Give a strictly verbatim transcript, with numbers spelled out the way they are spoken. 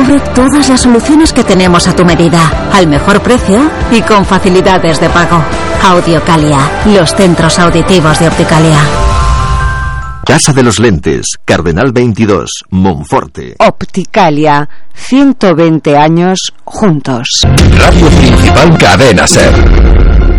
Descubre todas las soluciones que tenemos a tu medida, al mejor precio y con facilidades de pago. Audiocalia, los centros auditivos de Opticalia. Casa de los Lentes, Cardenal veintidós, Monforte. Opticalia, ciento veinte años juntos. Radio Principal Cadena Ser.